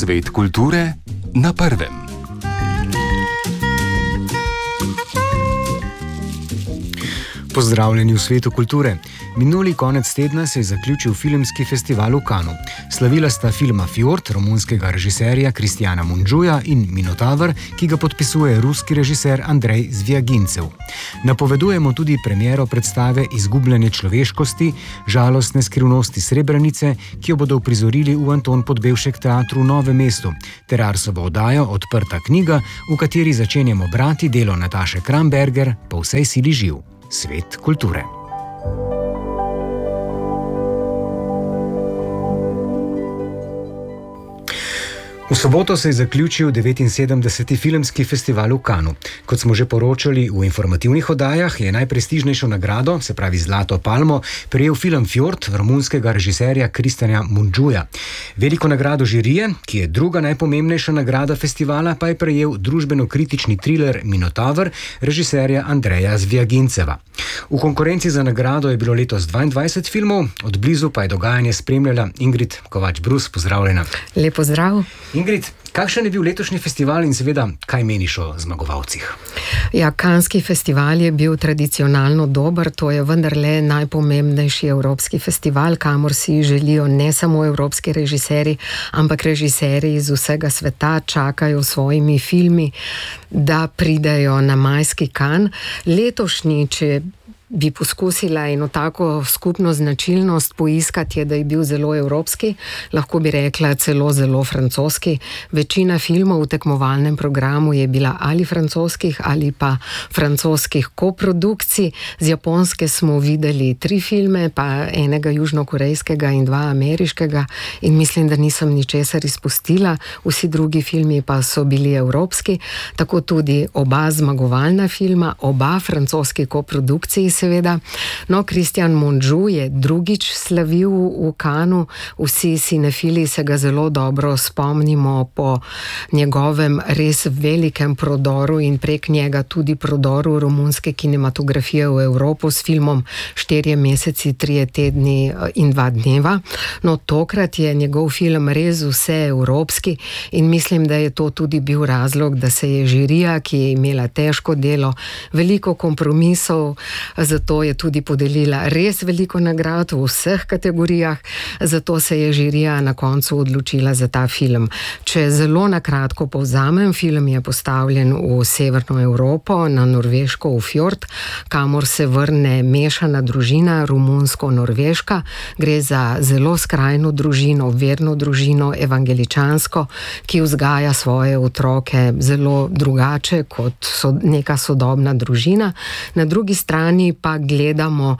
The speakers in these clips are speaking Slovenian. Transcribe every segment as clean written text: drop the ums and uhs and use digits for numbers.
Svet kulture na prvem. Pozdravljeni v svetu kulture. Minuli konec tedna se je zaključil filmski festival v Cannesu. Slavila sta filma Fjord romunskega režiserja Kristjana Mundžuja in Minotaver, ki ga podpisuje ruski režiser Andrej Zviagincev. Napovedujemo tudi premiero predstave Izgubljanje človeškosti, žalostne skrivnosti Srebrenice, ki jo bodo uprizorili v Anton Podbevšek teatru v Novem mestu, ter Arsovo oddajo Odprta knjiga, v kateri začenjamo brati delo Nataše Kramberger Po vsej sili živ. Svet kulture. V soboto se je zaključil 79. filmski festival v Cannesu. Kot smo že poročali v informativnih oddajah, je najprestižnejšo nagrado, se pravi Zlato palmo, prejel film Fjord romunskega režiserja Kristjana Mundžuja. Veliko nagrado žirije, ki je druga najpomembnejša nagrada festivala, pa je prejel družbeno-kritični triler Minotaver režiserja Andreja Zviaginceva. V konkurenci za nagrado je bilo letos 22 filmov, od blizu pa je dogajanje spremljala Ingrid Kovač-Brus. Pozdravljena. Lep pozdrav. Ingrid, kakšen je bil letošnji festival in seveda, kaj meniš o zmagovalcih? Ja, Canneski festival je bil tradicionalno dober, to je vendarle najpomembnejši evropski festival, kamor si želijo ne samo evropski režiserji, ampak režiserji iz vsega sveta čakajo svojimi filmi, da pridejo na majski Cannes. Letošnji, če bi poskusila eno tako skupno značilnost poiskati, je, da je bil zelo evropski, lahko bi rekla celo zelo francoski. Večina filmov v tekmovalnem programu je bila ali francoskih ali pa francoskih koprodukcij. Z Japonske smo videli 3 filme, pa enega južnokorejskega in 2 ameriškega, in mislim, da nisem ničesar izpustila. Vsi drugi filmi pa so bili evropski, tako tudi oba zmagovalna filma, oba francoski koprodukciji seveda. No, Kristjan Mundžu je drugič slavil v Cannesu. Vsi sinefili se ga zelo dobro spomnimo po njegovem res velikem prodoru in prek njega tudi prodoru romunske kinematografije v Evropo s filmom 4 meseci, 3 tedni in 2 dneva. No, tokrat je njegov film res vse evropski in mislim, da je to tudi bil razlog, da se je žirija, ki je imela težko delo, veliko kompromisov, zato je tudi podelila res veliko nagrad v vseh kategorijah, zato se je žirija na koncu odločila za ta film. Če zelo na kratko povzamem, film je postavljen v severno Evropo, na Norveško, v Fjord, kamor se vrne mešana družina, romunsko-norveška. Gre za zelo skrajno družino, verno družino, evangeličansko, ki vzgaja svoje otroke zelo drugače kot neka sodobna družina. Na drugi strani pa gledamo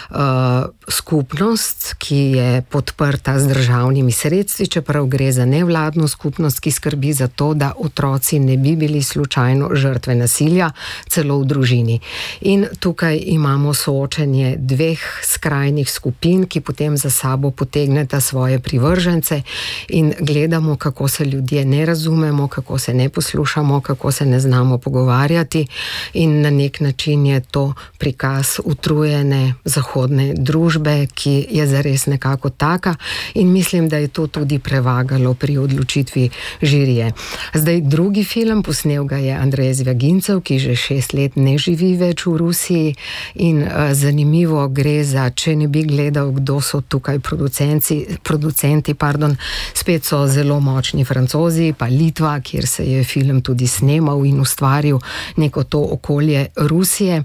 skupnost, ki je podprta z državnimi sredstvi, čeprav gre za nevladno skupnost, ki skrbi za to, da otroci ne bi bili slučajno žrtve nasilja, celo v družini. In tukaj imamo soočenje 2 skrajnih skupin, ki potem za sabo potegneta svoje privržence, in gledamo, kako se ljudje ne razumemo, kako se ne poslušamo, kako se ne znamo pogovarjati, in na nek način je to prikaz utrujene zahodne družbe, ki je zares nekako taka, in mislim, da je to tudi prevagalo pri odločitvi žirije. Zdaj, drugi film, posnel ga je Andrej Zviagincev, ki že 6 let ne živi več v Rusiji, in zanimivo gre za, če ne bi gledal, kdo so tukaj producenti, spet so zelo močni Francozi, pa Litva, kjer se je film tudi snemal in ustvaril neko to okolje Rusije.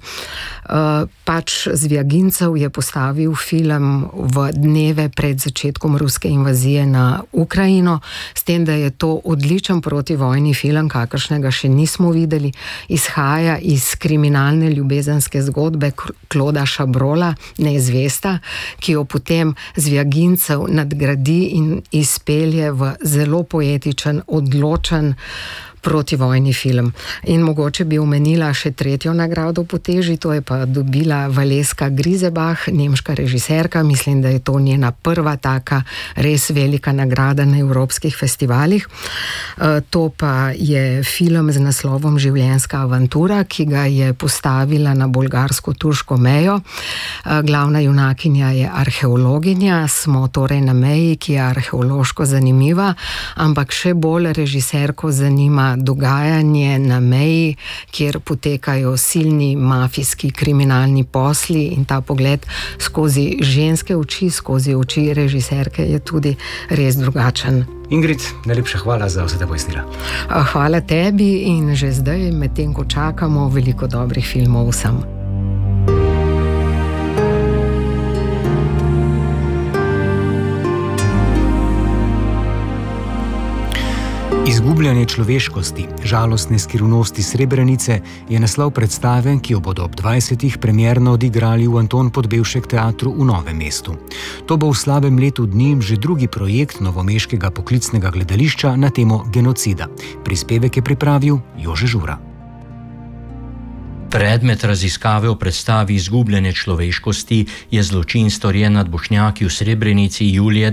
Pač Zviagincev je postavil film v dneve pred začetkom ruske invazije na Ukrajino, s tem, da je to odličen protivojni film, kakršnega še nismo videli. Izhaja iz kriminalne ljubezenske zgodbe Clauda Chabrola, Neizvesta, ki jo potem Zviagincev nadgradi in izpelje v zelo poetičen, odločen, protivojni film. In mogoče bi omenila še tretjo nagrado po teži, to je pa dobila Valeska Grisebach, nemška režiserka. Mislim, da je to njena prva taka res velika nagrada na evropskih festivalih. To pa je film z naslovom Življenjska avantura, ki ga je postavila na bolgarsko-turško mejo. Glavna junakinja je arheologinja, smo torej na meji, ki je arheološko zanimiva, ampak še bolj režiserko zanima dogajanje na meji, kjer potekajo silni mafijski kriminalni posli, in ta pogled skozi ženske oči, skozi oči režiserke je tudi res drugačen. Ingrid, najlepša hvala za vse te pojasnila. Hvala tebi in že zdaj, medtem ko čakamo, veliko dobrih filmov vsem. Izgubljanje človeškosti, žalostne skrivnosti Srebrenice je naslov predstave, ki jo bodo ob 20. premierno odigrali v Anton Podbevšek teatru v Novem mestu. To bo v slabem letu dni že drugi projekt novomeškega poklicnega gledališča na temo genocida. Prispevek je pripravil Jože Žura. Predmet raziskave o predstavi Izgubljanje človeškosti je zločin storjen nad Bošnjaki v Srebrenici julija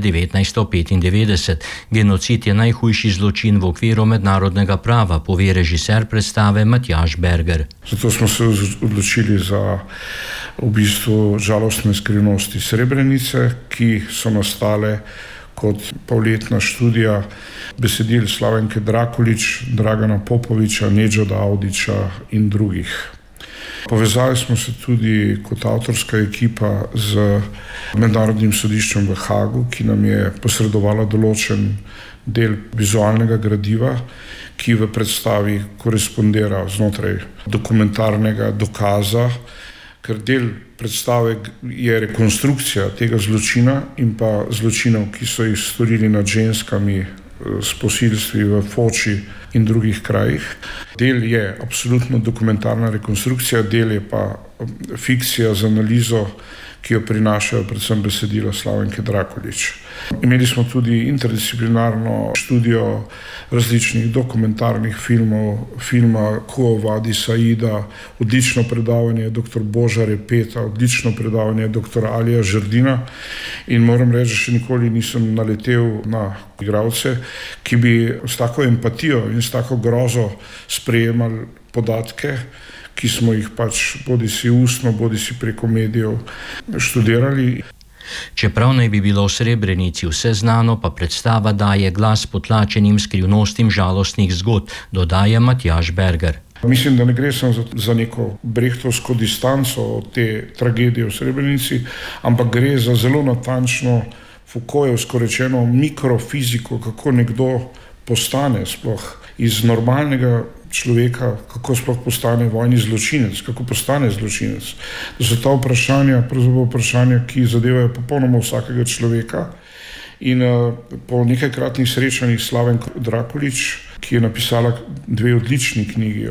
1995. Genocid je najhujši zločin v okviru mednarodnega prava, pove režiser predstave Matjaž Berger. Zato smo se odločili za v bistvu žalostne skrivnosti Srebrenice, ki so nastale kot polletna študija besedil Slavenke Drakulić, Dragana Popoviča, Nedžada Avdića in drugih. Povezali smo se tudi kot avtorska ekipa z Mednarodnim sodiščem v Hagu, ki nam je posredovala določen del vizualnega gradiva, ki v predstavi korespondira znotraj dokumentarnega dokaza, ker del predstave je rekonstrukcija tega zločina in pa zločinov, ki so jih storili nad ženskami s posilstvi v Foči in drugih krajih. Del je absolutno dokumentarna rekonstrukcija, del je pa fikcija z analizo, ki jo prinašajo predvsem besedila Slavenke Drakulić. Imeli smo tudi interdisciplinarno študijo različnih dokumentarnih filmov, filma Kuo Vadi Saida, odlično predavanje dr. Boža Repeta, odlično predavanje dr. Alija Žerdina in moram reči, da še nikoli nisem naletel na igralce, ki bi s tako empatijo in s tako grozo sprejemali podatke, ki smo jih pač bodisi ustno, bodisi preko medijev študirali. Čeprav naj bi bilo v Srebrenici vse znano, pa predstava daje glas potlačenim skrivnostim žalostnih zgodb, dodaja Matjaž Berger. Mislim, da ne gre samo za neko brehtovsko distanco od te tragedije v Srebrenici, ampak gre za zelo natančno Foucaultjevsko rečeno mikrofiziko, kako nekdo postane sploh iz normalnega človeka, kako sploh postane vojni zločinec, kako postane zločinec. To so ta vprašanja, pravzaprav vprašanja, ki zadevajo popolnoma vsakega človeka. In po nekajkratnih srečanjih Slavenke Drakulić, ki je napisala dve odlični knjigi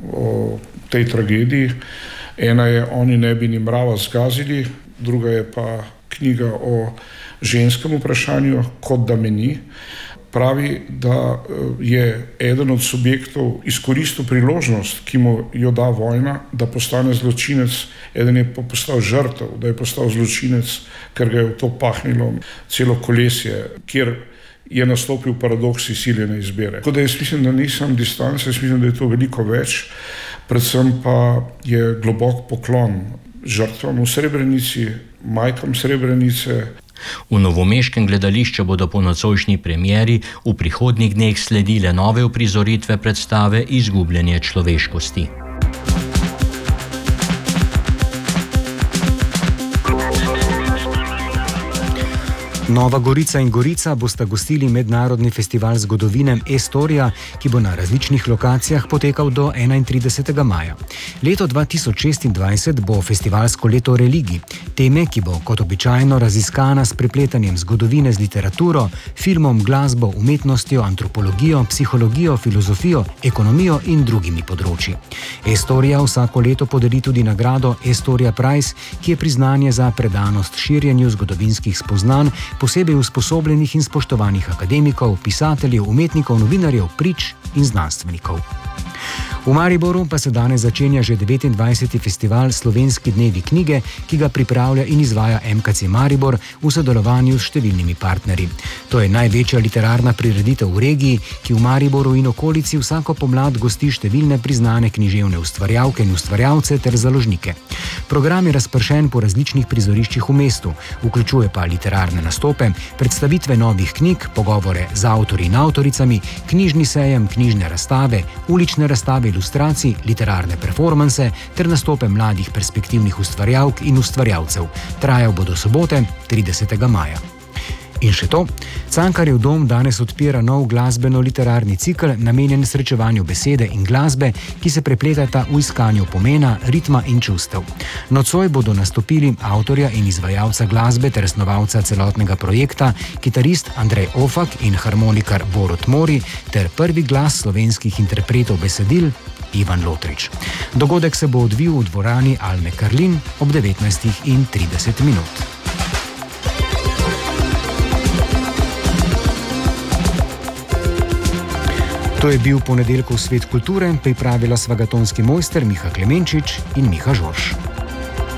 o tej tragediji, ena je Oni ne bi ni mrava zgazili, druga je pa knjiga o ženskem vprašanju, Kot da me ni. Pravi, da je eden od subjektov izkoristil priložnost, ki mu jo da vojna, da postane zločinec, eden je pa postal žrtev, da je postal zločinec, ker ga je v to pahnilo celo kolesje, kjer je nastopil paradoks izsiljene izbire. Tako da jaz mislim, da nisem distance, jaz mislim, da je to veliko več, predvsem pa je globok poklon žrtvam v Srebrenici, majkam Srebrenice. V novomeškem gledališču bodo po nocojšnji premieri v prihodnjih dneh sledile nove uprizoritve predstave Izgubljanje človeškosti. Nova Gorica in Gorica bosta gostili mednarodni festival zgodovine E-Storia, ki bo na različnih lokacijah potekal do 31. maja. Leto 2026 bo festivalsko leto religij, teme, ki bo kot običajno raziskana s prepletanjem zgodovine z literaturo, filmom, glasbo, umetnostjo, antropologijo, psihologijo, filozofijo, ekonomijo in drugimi področji. E-Storia vsako leto podeli tudi nagrado E-Storia Prize, ki je priznanje za predanost širjenju zgodovinskih spoznanj posebej usposobljenih in spoštovanih akademikov, pisateljev, umetnikov, novinarjev, prič in znanstvenikov. V Mariboru pa se danes začenja že 29. festival Slovenski dnevi knjige, ki ga pripravlja in izvaja MKC Maribor v sodelovanju s številnimi partnerji. To je največja literarna prireditev v regiji, ki v Mariboru in okolici vsako pomlad gosti številne priznane književne ustvarjalke in ustvarjalce ter založnike. Program je razpršen po različnih prizoriščih v mestu, vključuje pa literarne nastope, predstavitve novih knjig, pogovore z avtorji in avtoricami, knjižni sejem, knjižne razstave, ulične razstave ilustracij, literarne performanse ter nastope mladih perspektivnih ustvarjalk in ustvarjalcev. Trajal bo do sobote, 30. maja. In še to, Cankarjev dom danes odpira nov glasbeno-literarni cikel, namenjen srečevanju besede in glasbe, ki se prepletata v iskanju pomena, ritma in čustev. Nocoj bodo nastopili avtorja in izvajalca glasbe ter snovalca celotnega projekta, kitarist Andrej Ofak in harmonikar Borut Mori ter prvi glas slovenskih interpretov besedil Ivan Lotrič. Dogodek se bo odvil v dvorani Alme Karlin ob 19:30. To je bil ponedeljkov Svet kulture, pripravila sva ga tonski mojster Miha Klemenčič in Miha Žorž.